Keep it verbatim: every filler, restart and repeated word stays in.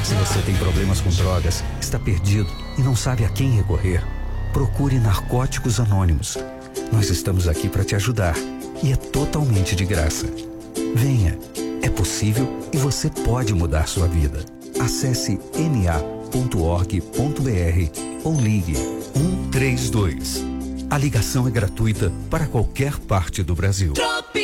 Se você tem problemas com drogas, está perdido e não sabe a quem recorrer, procure Narcóticos Anônimos. Nós estamos aqui para te ajudar e é totalmente de graça. Venha, é possível e você pode mudar sua vida. Acesse n a ponto org ponto b r ou ligue um três dois. A ligação é gratuita para qualquer parte do Brasil.